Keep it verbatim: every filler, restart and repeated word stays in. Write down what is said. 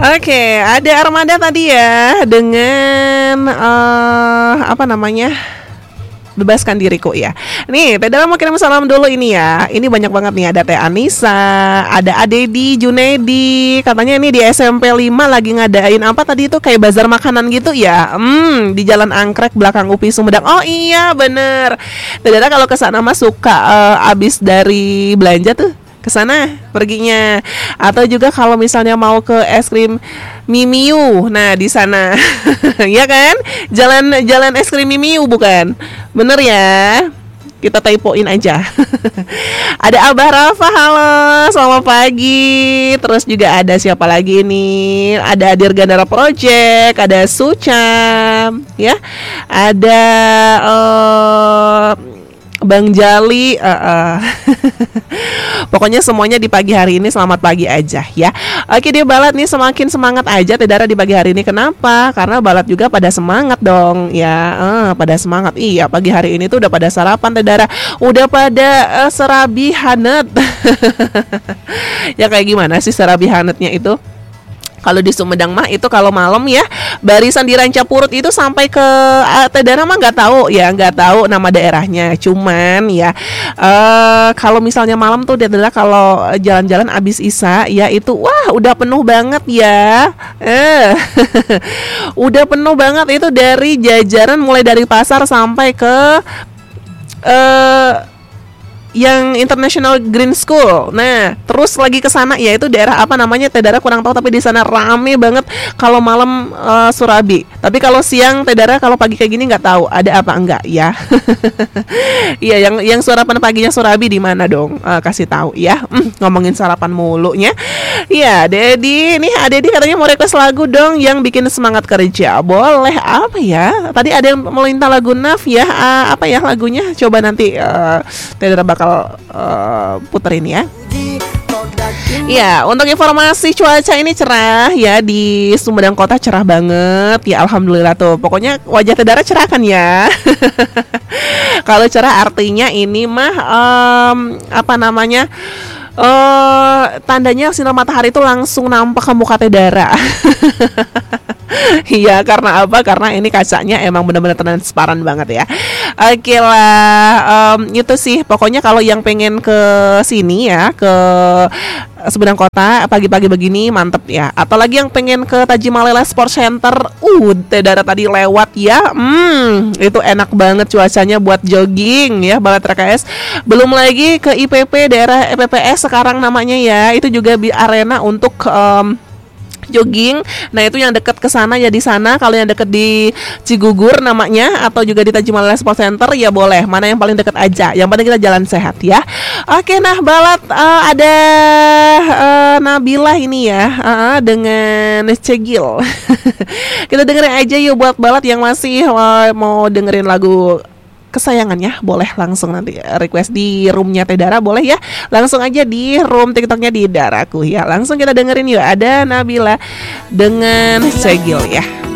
Oke, ada Armada tadi ya dengan uh, apa namanya? Bebaskan diriku ya. Nih, Teh Dara mau kirim salam dulu ini ya. Ini banyak banget nih, ada Teh Anissa, ada Adedi, Junedi. Katanya ini di S M P lima lagi ngadain apa tadi itu kayak bazar makanan gitu ya. Hmm, di Jalan Angkrek belakang U P I Sumedang. Oh iya, bener. Teh Dara kalau ke sana mah suka uh, abis dari belanja tuh ke sana perginya, atau juga kalau misalnya mau ke es krim Mimiu, nah di sana, ya kan, jalan jalan es krim Mimiu bukan, bener ya, kita typoin aja. Ada Abah Rafa, halo, selamat pagi. Terus juga ada siapa lagi nih? Ada Dirgandara Project, ada Sucam, ya, ada uh, Bang Jali, uh, uh. Pokoknya semuanya di pagi hari ini selamat pagi aja ya. Oke, dia Balat nih semakin semangat aja Teh Dara di pagi hari ini. Kenapa? Karena Balat juga pada semangat dong ya, uh, pada semangat. Iya, pagi hari ini tuh udah pada sarapan Teh Dara, udah pada uh, serabi hanet. Ya kayak gimana sih serabi hanetnya itu? Kalau di Sumedang mah itu kalau malam ya, barisan di Rancapurut itu sampai ke uh, Teh Dara mah nggak tahu ya, nggak tahu nama daerahnya. Cuman ya uh, kalau misalnya malam tuh Teh Dara kalau jalan-jalan abis Isya ya itu wah udah penuh banget ya. Eh udah penuh banget itu dari jajaran mulai dari pasar sampai ke uh, yang International Green School. Nah, terus lagi ke sana ya itu daerah apa namanya Teh Dara kurang tahu, tapi di sana rame banget kalau malam uh, surabi. Tapi kalau siang Teh Dara kalau pagi kayak gini nggak tahu ada apa enggak ya. Iya, yang yang sarapan paginya surabi di mana dong? Uh, kasih tahu ya. Mm, ngomongin sarapan mulunya. Iya, Dedi, nih Dedi katanya mau request lagu dong yang bikin semangat kerja. Boleh, apa ya? Tadi ada yang melinta lagu Naf ya. Uh, apa ya lagunya? Coba nanti uh, Teh Dara bakal Uh, puterin ya. Ya, untuk informasi cuaca ini cerah ya, di Sumedang Kota cerah banget ya, alhamdulillah tuh. Pokoknya wajah Teh Dara cerah kan ya. Kalau cerah artinya ini mah um, apa namanya? Uh, tandanya sinar matahari itu langsung nampak ke muka Teh Dara. Iya, karena apa? Karena ini kacanya emang benar-benar transparan banget ya. Oke lah, um, itu sih. Pokoknya kalau yang pengen ke sini ya, ke Sumedang Kota pagi-pagi begini mantep ya. Atau lagi yang pengen ke Tajimalela Sport Center, uh, Teh Dara tadi lewat ya. Hmm, itu enak banget cuacanya buat jogging ya, Balat R K S. Belum lagi ke I P P daerah E P P S sekarang namanya ya. Itu juga di arena untuk um, jogging. Nah, itu yang dekat ke sana ya di sana. Kalau yang dekat di Cigugur namanya atau juga di Tajimalela Sport Center ya boleh. Mana yang paling dekat aja. Yang penting kita jalan sehat ya. Oke, nah Balat uh, ada uh, Nabila ini ya uh, dengan Cegil. Kita dengerin aja yuk buat Balat yang masih uh, mau dengerin lagu kesayangannya, boleh langsung nanti request di roomnya Teh Dara, boleh ya, langsung aja di room TikToknya di Daraku ya. Langsung kita dengerin yuk, ada Nabila dengan Segil ya.